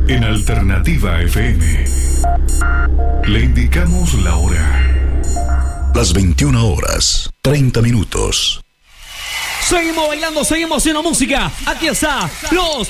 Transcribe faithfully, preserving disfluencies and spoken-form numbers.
En Alternativa F M le indicamos la hora. Las veintiuna horas, treinta minutos. Seguimos bailando, seguimos haciendo música. Aquí está los